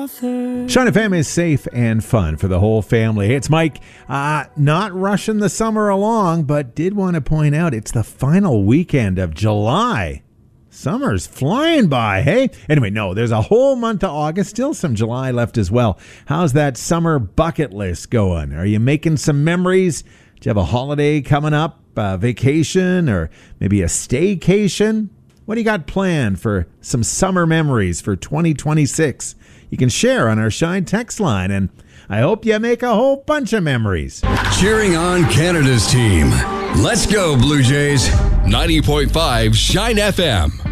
Shine FM is safe and fun for the whole family. Hey, it's Mike. Not rushing the summer along, but did want to point out it's the final weekend of July. Summer's flying by, hey? Anyway, no, there's a whole month of August, still some July left as well. How's that summer bucket list going? Are you making some memories? Do you have a holiday coming up, a vacation, or maybe a staycation? What do you got planned for some summer memories for 2026? You can share on our Shine text line, and I hope you make a whole bunch of memories. Cheering on Canada's team. Let's go, Blue Jays. 90.5 Shine FM.